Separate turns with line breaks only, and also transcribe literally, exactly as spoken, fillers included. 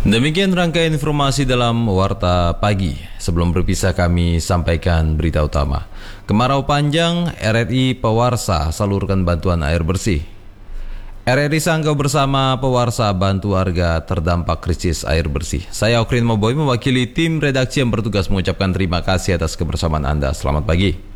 Demikian rangkaian informasi dalam Warta Pagi. Sebelum berpisah kami sampaikan berita utama. Kemarau panjang, R R I Pewarsa salurkan bantuan air bersih. R R I Sanggau bersama Pewarsa bantu warga terdampak krisis air bersih. Saya Okrin Moboy mewakili tim redaksi yang bertugas mengucapkan terima kasih atas kebersamaan Anda. Selamat pagi.